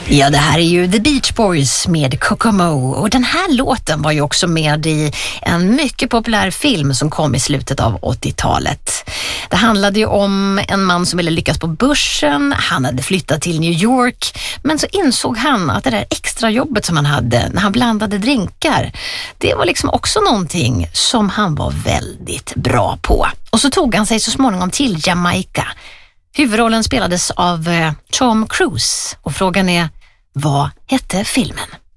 Ja, det här är ju The Beach Boys med Kokomo, och den här låten var ju också med i en mycket populär film som kom i slutet av 80-talet. Det handlade ju om en man som ville lyckas på börsen. Han hade flyttat till New York, men så insåg han att det där extra jobbet som han hade när han blandade drinkar, det var liksom också någonting som han var väldigt bra på. Och så tog han sig så småningom till Jamaica. Huvudrollen spelades av Tom Cruise, och frågan är, vad hette filmen?